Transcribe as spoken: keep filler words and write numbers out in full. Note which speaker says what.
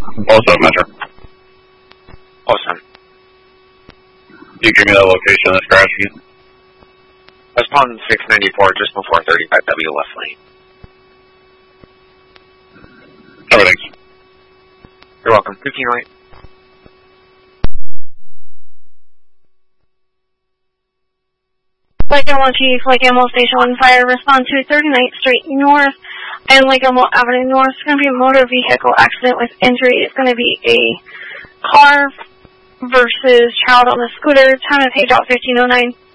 Speaker 1: Also, Metro.
Speaker 2: Awesome.
Speaker 1: Can you give me that location of this crash again?
Speaker 2: That's Pond six ninety-four, just before thirty-five W left lane.
Speaker 1: Everything's.
Speaker 2: You're welcome. fifteen oh eight.
Speaker 3: Lake Elmo Chief, Lake Elmo Station one Fire, respond to thirty-ninth Street North and Lake Elmo Avenue North. It's going to be a motor vehicle accident with injury. It's going to be a car versus child on the scooter. Time of page out fifteen oh nine.